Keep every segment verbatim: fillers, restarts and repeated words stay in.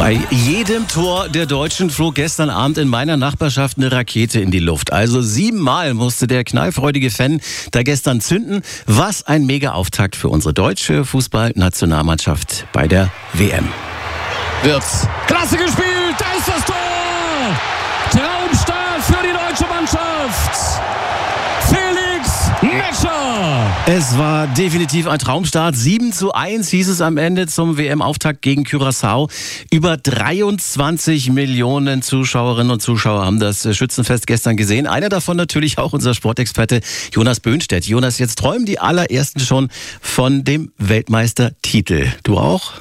Bei jedem Tor der Deutschen flog gestern Abend in meiner Nachbarschaft eine Rakete in die Luft. Also siebenmal musste der knallfreudige Fan da gestern zünden. Was ein Mega-Auftakt für unsere deutsche Fußballnationalmannschaft bei der W M. Wirtz. Klasse gespielt, da ist das Tor! Traumstart für die deutsche Mannschaft! Felix Metscher! Es war definitiv ein Traumstart. sieben zu eins hieß es am Ende zum W M-Auftakt gegen Curaçao. Über dreiundzwanzig Millionen Zuschauerinnen und Zuschauer haben das Schützenfest gestern gesehen. Einer davon natürlich auch unser Sportexperte Jonas Böhnstedt. Jonas, jetzt träumen die allerersten schon von dem Weltmeistertitel. Du auch?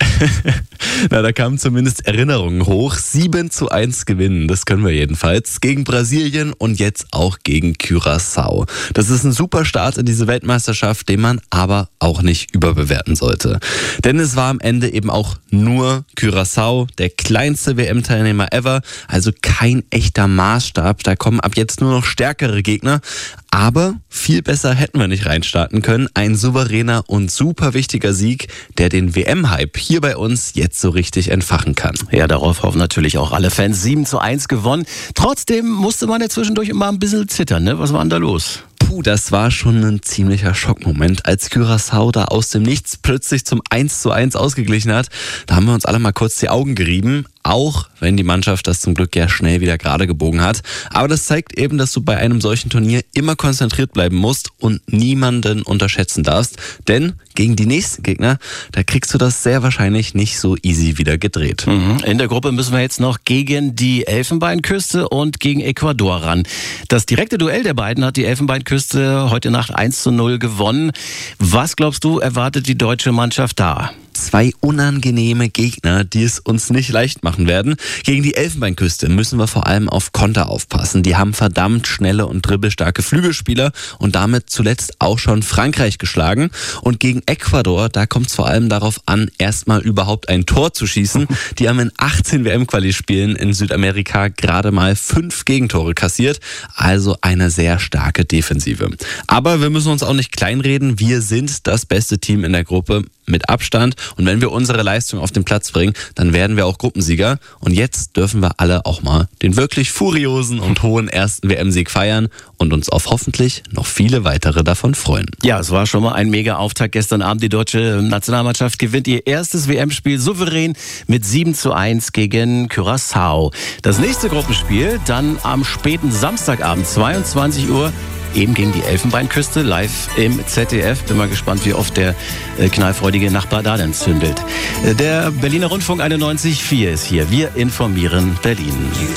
Na, da kamen zumindest Erinnerungen hoch. sieben zu eins gewinnen, das können wir jedenfalls. Gegen Brasilien und jetzt auch gegen Curaçao. Das ist ein super Start in diese Weltmeisterschaft, den man aber auch nicht überbewerten sollte. Denn es war am Ende eben auch nur Curaçao, der kleinste W M-Teilnehmer ever. Also kein echter Maßstab. Da kommen ab jetzt nur noch stärkere Gegner. Aber viel besser hätten wir nicht reinstarten können. Ein souveräner und super wichtiger Sieg, der den W M-Hype hier bei uns jetzt so richtig entfachen kann. Ja, darauf hoffen natürlich auch alle Fans. sieben zu eins gewonnen. Trotzdem musste man ja zwischendurch immer ein bisschen zittern, ne? Was war denn da los? Puh, das war schon ein ziemlicher Schockmoment, als Curaçao da aus dem Nichts plötzlich zum eins zu eins ausgeglichen hat. Da haben wir uns alle mal kurz die Augen gerieben, auch wenn die Mannschaft das zum Glück ja schnell wieder gerade gebogen hat. Aber das zeigt eben, dass du bei einem solchen Turnier immer konzentriert bleiben musst und niemanden unterschätzen darfst. Denn gegen die nächsten Gegner, da kriegst du das sehr wahrscheinlich nicht so easy wieder gedreht. Mhm. In der Gruppe müssen wir jetzt noch gegen die Elfenbeinküste und gegen Ecuador ran. Das direkte Duell der beiden hat die Elfenbeinküste heute Nacht eins zu null gewonnen. Was glaubst du, erwartet die deutsche Mannschaft da? Zwei unangenehme Gegner, die es uns nicht leicht machen werden. Gegen die Elfenbeinküste müssen wir vor allem auf Konter aufpassen. Die haben verdammt schnelle und dribbelstarke Flügelspieler und damit zuletzt auch schon Frankreich geschlagen. Und gegen Ecuador, da kommt es vor allem darauf an, erstmal überhaupt ein Tor zu schießen. Die haben in achtzehn W M-Quali-Spielen in Südamerika gerade mal fünf Gegentore kassiert. Also eine sehr starke Defensive. Aber wir müssen uns auch nicht kleinreden. Wir sind das beste Team in der Gruppe mit Abstand. Und wenn wir unsere Leistung auf den Platz bringen, dann werden wir auch Gruppensieger. Und jetzt dürfen wir alle auch mal den wirklich furiosen und hohen ersten W M-Sieg feiern und uns auf hoffentlich noch viele weitere davon freuen. Ja, es war schon mal ein Mega-Auftakt gestern Abend. Die deutsche Nationalmannschaft gewinnt ihr erstes W M-Spiel souverän mit sieben zu eins gegen Curaçao. Das nächste Gruppenspiel dann am späten Samstagabend, zweiundzwanzig Uhr, eben gegen die Elfenbeinküste, live im Z D F. Bin mal gespannt, wie oft der äh, knallfreudige Nachbar da denn zündelt. Der Berliner Rundfunk einundneunzig Komma vier ist hier. Wir informieren Berlin.